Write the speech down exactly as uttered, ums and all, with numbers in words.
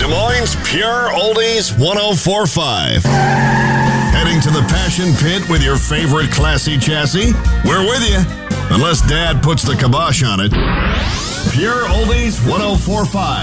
Des Moines Pure Oldies one oh four point five. Heading to the Passion Pit with your favorite classy chassis? We're with you, unless Dad puts the kibosh on it. Pure Oldies one oh four point five.